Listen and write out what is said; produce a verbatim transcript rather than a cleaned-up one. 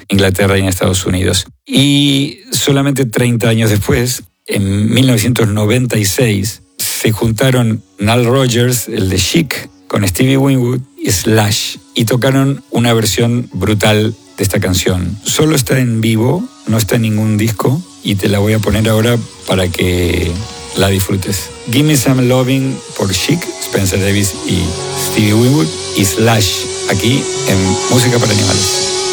Inglaterra y en Estados Unidos. Y solamente treinta años después, en mil novecientos noventa y seis, se juntaron Nile Rodgers, el de Chic, con Stevie Winwood y Slash, y tocaron una versión brutal de esta canción. Solo está en vivo, no está en ningún disco, y te la voy a poner ahora para que la disfrutes. Give Me Some Loving por Chic, Spencer Davis y Stevie Winwood, y Slash, aquí en Música para Animales.